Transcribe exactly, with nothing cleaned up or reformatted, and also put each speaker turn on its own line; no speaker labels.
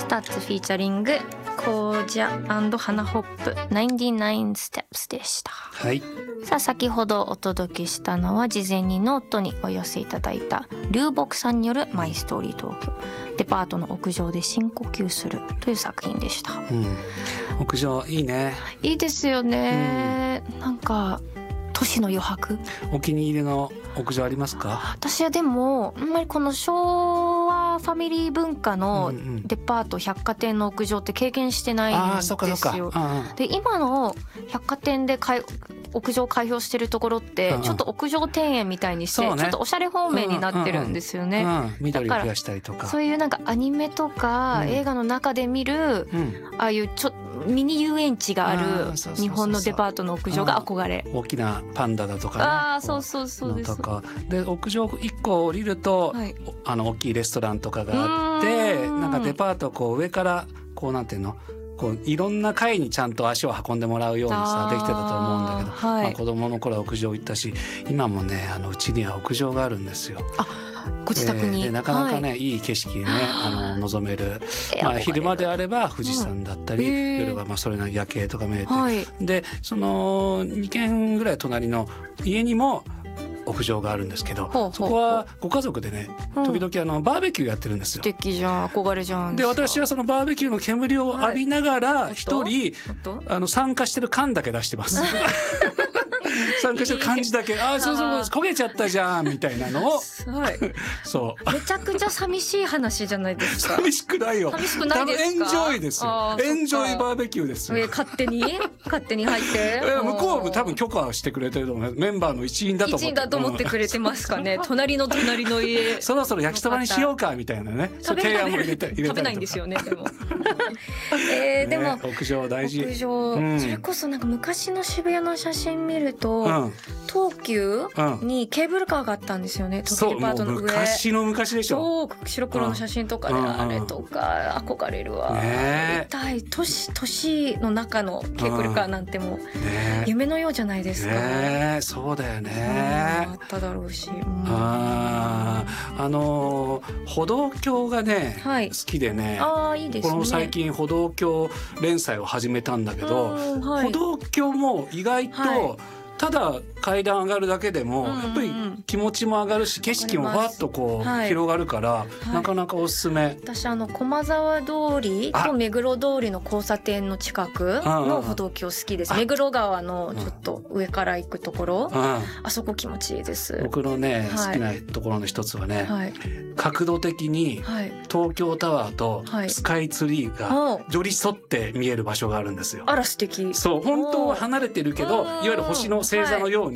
スタッツフィーチャリングコージャ&花ホップナインティナインステップスでした。
はい。
さあ先ほどお届けしたのは事前にノートにお寄せいただいた流木さんによるマイストーリー東京デパートの屋上で深呼吸するという作品でした、
うん、屋上いいね。
いいですよね、うん、なんか都市の余白。
お気に入りの屋上ありますか？
私はでもあんまりこの昭和ファミリー文化のデパート百貨店の屋上って経験してないんですよ。
ああ、そうかそうか。
で今の百貨店で買い屋上開放してるところってちょっと屋上庭園みたいにして、ね、ちょっとおしゃれ方面になってるんですよね、うんうんうん、
緑を増やしたりとか
そういうなんかアニメとか映画の中で見る、うん、ああいうちょミニ遊園地がある日本のデパートの屋上が憧れ。
大きなパンダだとかね。
ああそうそうそうです。
とかで屋上いっこ降りると、はい、あの大きいレストランとかがあってなんかデパートこう上からこうなんていうのこういろんな階にちゃんと足を運んでもらうようにさできてたと思うんだけど、はいまあ、子供の頃は屋上行ったし今もねあのうちには屋上があるんですよ。
あご自宅に、
えー、なかなかね、はい、いい景色ねあの望める、まあ、昼間であれば富士山だったり、うん、夜はまあそれなり夜景とか見えて、はい、でそのに軒ぐらい隣の家にも屋上があるんですけど、ほうほうほうそこはご家族でね時々あのバーベキューやってるんですよ。
素敵じゃん憧れじゃん。
で私はそのバーベキューの煙を浴びながら一人、はい、あの参加してる缶だけ出してます参加してる感じだけああそうそう焦げちゃったじゃんみたいなのを
そうめちゃくちゃ寂しい話じゃないですか。
寂しくないよ。
寂しくないですか。
エンジョイですよ。エンジョイバーベキューですよ。
え勝手に勝手に入って
向こうも多分許可はしてくれてると思う。メンバーの一員だと思って
一員だと思ってくれてますかね。隣の隣の家
そろそろ焼きそばにしようかみたいなね
そう提案も入れたり食べないんですよねでもえー、でも、
ね、屋上大事。
屋上、うん、それこそなんか昔の渋谷の写真見ると、うん、東急にケーブルカーがあったんですよね。東急デパートの上。
昔の昔でしょ。
そう白黒の写真とかで、うん、あれとか憧れるわ。
ね、
見たい。都市都市の中のケーブルカーなんてもう、ね、夢のようじゃないですか。
ね、そうだよね。
あっただろうし。うん、
ああの歩道橋がね、はい、好きでね。
あいいですね。
この最近歩道橋連載を始めたんだけど、はい、歩道橋も意外と、はい、ただ階段上がるだけでも、うんうん、やっぱり気持ちも上がるし景色もわっとこう、はい、広がるから、はい、なかなかおすすめ。
私あの駒沢通りと目黒通りの交差点の近くの歩道橋好きです。目黒川のちょっと上から行くところ、うん、あそこ気持ちいいです。
僕のね、はい、好きなところの一つはね、はい、角度的に東京タワーとスカイツリーが寄り添って見える場所があるんですよ。
あら素敵。
そう本当は離れてるけどいわゆる星の星座のように